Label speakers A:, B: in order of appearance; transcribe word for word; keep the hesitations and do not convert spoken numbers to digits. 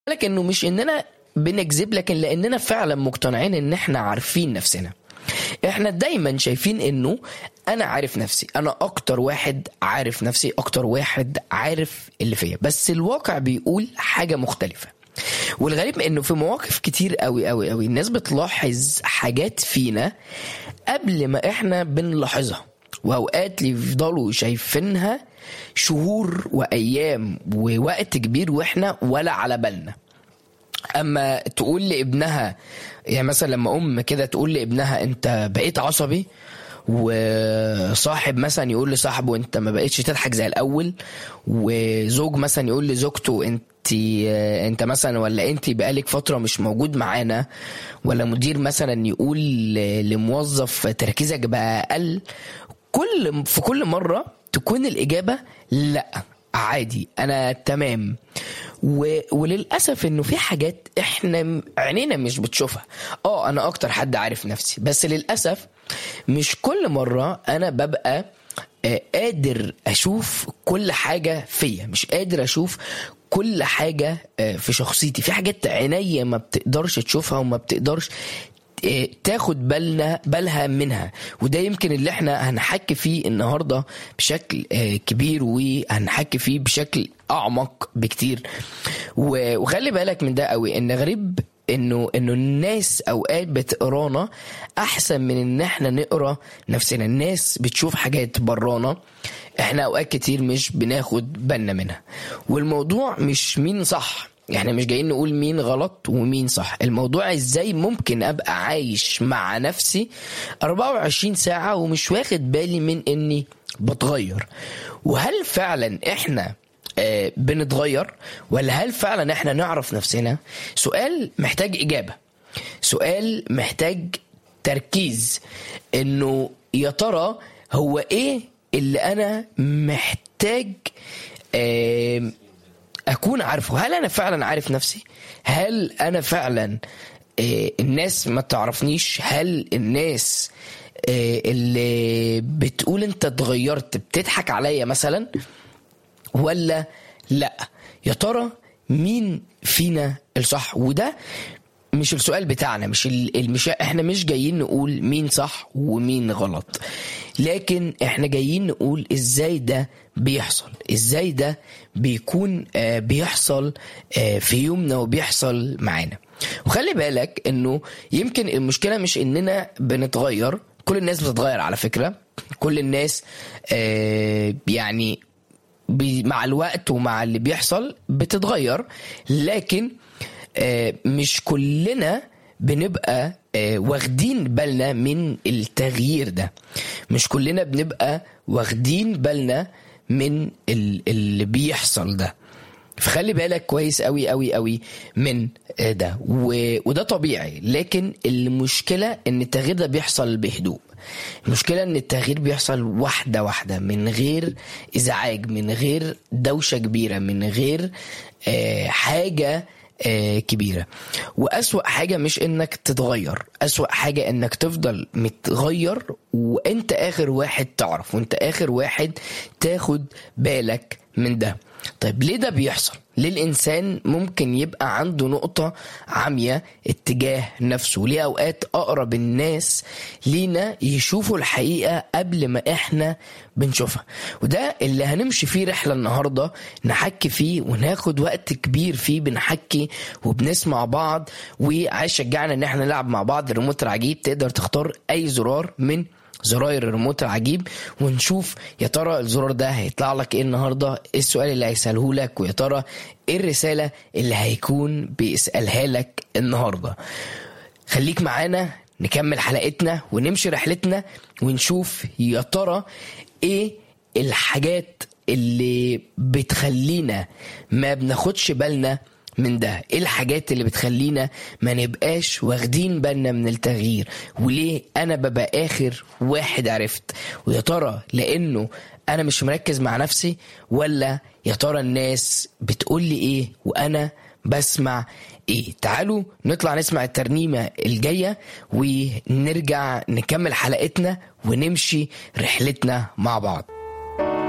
A: لك انه مش اننا بنكذب، لكن لاننا فعلا مقتنعين ان احنا عارفين نفسنا. احنا دايما شايفين انه انا عارف نفسي، انا اكتر واحد عارف نفسي، اكتر واحد عارف اللي فيا. بس الواقع بيقول حاجة مختلفة. والغريب انه في مواقف كتير قوي قوي قوي الناس بتلاحظ حاجات فينا قبل ما احنا بنلاحظها، واوقات يفضلوا شايفينها شهور وايام ووقت كبير واحنا ولا على بالنا. اما تقول لابنها، يعني مثلا لما ام كده تقول لابنها انت بقيت عصبي، وصاحب مثلا يقول لصاحبه انت ما بقيتش تضحك زي الاول، وزوج مثلا يقول لزوجته انت انت مثلا ولا انت بقالك فتره مش موجود معانا، ولا مدير مثلا يقول لموظف تركيزك بقى اقل، كل في كل مره تكون الاجابه لا عادي انا تمام. و... وللأسف انه في حاجات احنا عينينا مش بتشوفها. اه انا اكتر حد عارف نفسي، بس للأسف مش كل مرة انا ببقى قادر اشوف كل حاجة فيا، مش قادر اشوف كل حاجة في شخصيتي. في حاجات عينيا ما بتقدرش تشوفها وما بتقدرش تاخد بالنا بالها منها. وده يمكن اللي احنا هنحكي فيه النهاردة بشكل كبير، وهنحكي فيه بشكل اعمق بكتير. وخلي بالك من ده قوي، ان غريب انه انه الناس اوقات بتقرانا احسن من ان احنا نقرا نفسنا. الناس بتشوف حاجات برانا احنا اوقات كتير مش بناخد بالنا منها. والموضوع مش مين صح، يعني مش جايين نقول مين غلط ومين صح. الموضوع ازاي ممكن ابقى عايش مع نفسي أربعة وعشرين ساعة ومش واخد بالي من اني بتغير. وهل فعلا احنا آه بنتغير، ولا هل فعلا احنا نعرف نفسنا؟ سؤال محتاج اجابة، سؤال محتاج تركيز. انه يا ترى هو ايه اللي انا محتاج آه أكون عارفه؟ هل أنا فعلا عارف نفسي؟ هل أنا فعلا آه الناس ما تعرفنيش؟ هل الناس آه اللي بتقول أنت اتغيرت بتضحك عليا مثلا، ولا لا؟ يا ترى مين فينا الصح؟ وده مش السؤال بتاعنا، مش المش... احنا مش جايين نقول مين صح ومين غلط، لكن احنا جايين نقول ازاي ده بيحصل، ازاي ده بيكون آه بيحصل آه في يومنا وبيحصل معانا. وخلي بالك انه يمكن المشكلة مش اننا بنتغير، كل الناس بتتغير على فكرة، كل الناس آه يعني مع الوقت ومع اللي بيحصل بتتغير، لكن آه مش كلنا بنبقى آه واخدين بالنا من التغيير ده. مش كلنا بنبقى واخدين بالنا من اللي بيحصل ده. فخلي بالك كويس قوي قوي قوي من ده. وده طبيعي، لكن المشكلة ان التغيير ده بيحصل بهدوء. المشكلة ان التغيير بيحصل واحدة واحدة، من غير ازعاج، من غير دوشة كبيرة، من غير آه حاجة آه كبيرة. وأسوأ حاجة مش انك تتغير، أسوأ حاجة انك تفضل متغير وانت اخر واحد تعرف، وانت اخر واحد تاخد بالك من ده. طيب ليه ده بيحصل؟ ليه الإنسان ممكن يبقى عنده نقطة عمية اتجاه نفسه؟ ليه أوقات أقرب الناس لينا يشوفوا الحقيقة قبل ما إحنا بنشوفها؟ وده اللي هنمشي فيه رحلة النهاردة، نحكي فيه وناخد وقت كبير فيه بنحكي وبنسمع بعض. وعايز شجعنا إن إحنا نلعب مع بعض الريموت العجيب. تقدر تختار أي زرار من زراير الريموت العجيب ونشوف يا ترى الزرار ده هيطلع لك ايه النهارده، ايه السؤال اللي هيسأله لك، ويا ترى ايه الرسالة اللي هيكون بيسألها لك النهارده. خليك معانا نكمل حلقتنا ونمشي رحلتنا ونشوف يا ترى ايه الحاجات اللي بتخلينا ما بناخدش بالنا من ده، ايه الحاجات اللي بتخلينا ما نبقاش واخدين بالنا من التغيير، وليه انا ببقى اخر واحد عرفت. ويا ترى لانه انا مش مركز مع نفسي، ولا يا ترى الناس بتقول لي ايه وانا بسمع ايه؟ تعالوا نطلع نسمع الترنيمة الجاية ونرجع نكمل حلقتنا ونمشي رحلتنا مع بعض.